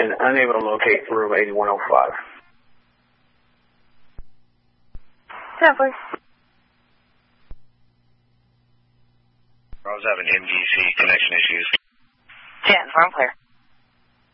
and unable to locate room 8105. 10, please. I was having MDC connection issues. 10, firm clear.